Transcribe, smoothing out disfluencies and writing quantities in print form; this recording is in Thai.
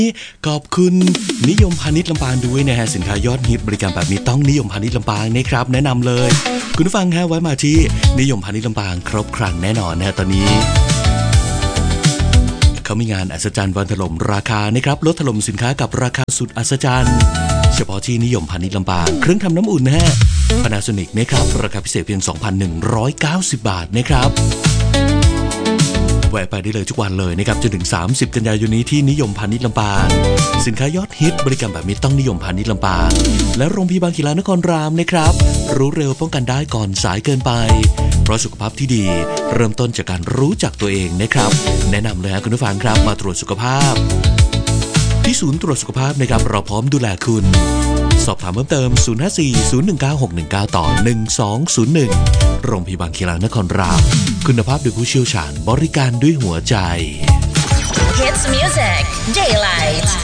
ขอบคุณนิยมพาณิชย์ลำปางด้วยนะฮะสินค้ายอดฮิตบริการแบบนี้ต้องนิยมพาณิชย์ลำปางนะครับแนะนำเลยคุณผู้ฟังฮะไว้มาที่นิยมพาณิชย์ลำปางครบครันแน่นอนนะฮะตอนนี้เขามีงานอัศจรรย์วันถล่มราคานะครับลดถล่มสินค้ากับราคาสุดอัศจรรย์เฉพาะที่นิยมพาณิชย์ลำปางเครื่องทำน้ำอุ่นนะฮะ Panasonic นะครับราคาพิเศษเพียง 2,190 บาทนะครับแวะไปได้เลยทุกวันเลยนะครับจนถึง30กันยายนนี้ที่นิยมพาณิชย์ลำปางสินค้ายอดฮิตบริการแบบนี้ต้องนิยมพาณิชย์ลำปางและโรงพยาบาลกีฬานครรามนะครับรู้เร็วป้องกันได้ก่อนสายเกินไปเพราะสุขภาพที่ดีเริ่มต้นจากการรู้จักตัวเองนะครับแนะนำเลยคุณผู้ฟังครับมาตรวจสุขภาพที่ศูนย์ตรวจสุขภาพนะครับเราพร้อมดูแลคุณสอบถามเพิ่มเติม 054-019-619 ต่อ 1201 โรงพยาบาลกีฬานครรามคุณภาพโดยผู้เชี่ยวชาญบริการด้วยหัวใจ Hits Music Daylight